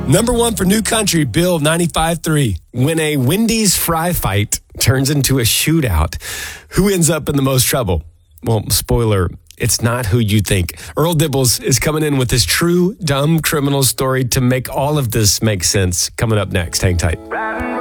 Number one for New Country, Bill 95.3. When a Wendy's fry fight turns into a shootout, who ends up in the most trouble? Well, spoiler, it's not who you think. Earl Dibbles is coming in with his true dumb criminal story to make all of this make sense. Coming up next. Hang tight.